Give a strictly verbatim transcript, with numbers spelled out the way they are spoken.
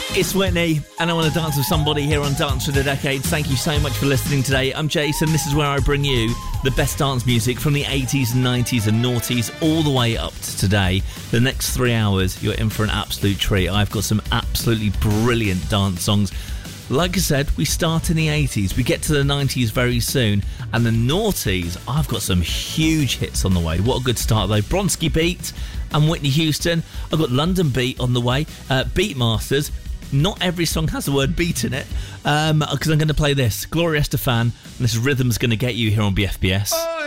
It's Whitney, and I want to dance with somebody here on Dance for the Decades. Thank you so much for listening today. I'm Jason. This is where I bring you the best dance music from the eighties and nineties and noughties all the way up to today. The next three hours, you're in for an absolute treat. I've got some absolutely brilliant dance songs. Like I said, we start in the eighties, we get to the nineties very soon, and the noughties, I've got some huge hits on the way. What a good start though. Bronski Beat and Whitney Houston. I've got London Beat on the way. Uh, Beatmasters. Not every song has the word beat in it, um, because I'm going to play this. Gloria Estefan, and this rhythm's going to get you here on B F B S.